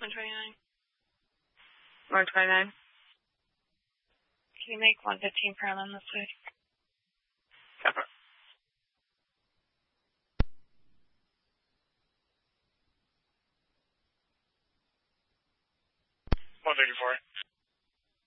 129. 129. Can you make 115 per MM this week? Okay. 134.